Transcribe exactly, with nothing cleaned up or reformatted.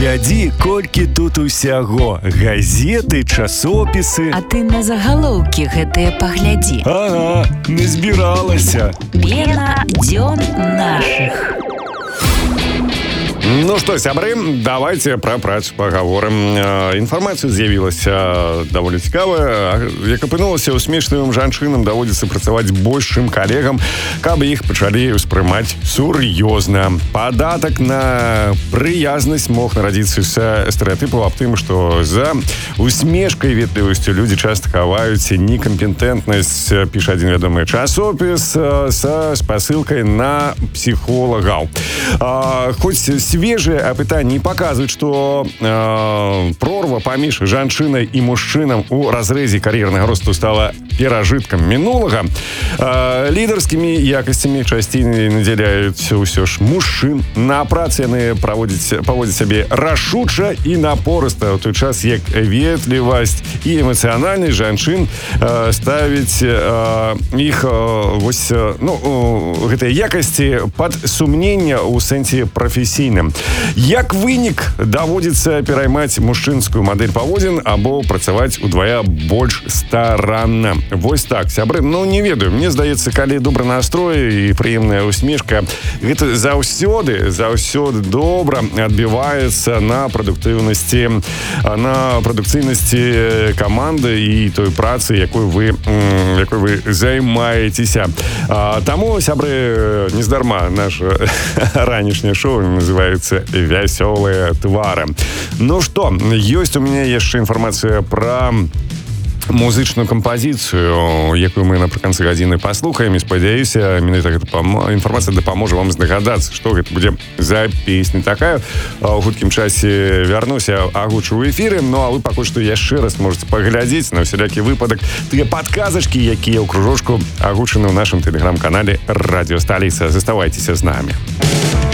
Паглядзі, колькі тут усяго. Газеты, часопісы. А ты на загалоўкі гэтыя паглядзі. Ага, не збіралася. Пена дзён нашых. Ну што, сябры, давайте пра працу пагаворым. Інфармацыя з'явілася даволі цікавая. Як апынулася, усмешлівым жанчынам даводзіцца працаваць больш, чым калегам, каб іх пачалі ўспрымаць сур'ёзна. Падатак на прыязнасць мог нарадзіцца са стэрэатыпаў аб тым, што за усмешкай і ветлівасцю людзі часта хаваюць некампетэнтнасць, піша адзін вядомы часопіс, са спасылкай на псіхолагаў. Хоць свежие апытанні паказваюць, што э, прорва паміж жанчынай і мужчынам у разрэзе кар'ернага росту стала перажыткам мінулага. Э, лідарскімі якасцямі часцей надзяляюць усё ж мужчын. На працы яны праводзяць, паводзяць сябе рашуча і напорыста, у той час як ветлівасць і эмацыянальнасць жанчын э, ставіць э, іх э, вось, э, ну, э, гэтыя якасці пад сумнення ў сэнсе прафесійным. Як вынік, даводзіцца пераймаць мужчынскую мадэль паводзін або працаваць удвая больш старанна. Вось так, сябры. Ну, не ведаю, мне здаецца, калі добры настрой і прыемная усмешка, гэта заўсёды, заўсёды добра адбіваецца на прадуктыўнасці, на прадукцыйнасці каманды і той працы, якой вы, якой вы займаецеся. Таму, сябры, нездарма наше ранішняе шоу называется «Вясёлыя твары». Ну что, ёсць у меня яшчэ інфармацыя пра музычную кампазіцыю, якую мы напрыканцы гадзіны паслухаем, і спадзяюся, менавіта гэта інфармацыя дапаможа вам здагадацца, што гэта будзе за песня такая. У хуткім часе вярнуся, агучу ў эфіры, ну а вы пакуль што яшчэ раз можете паглядзець на ўсялякі выпадак тыя падказачкі, якія ў кружочку агучаны ў нашым тэлеграм-канале «Радио Сталіца». Заставайцеся з намі.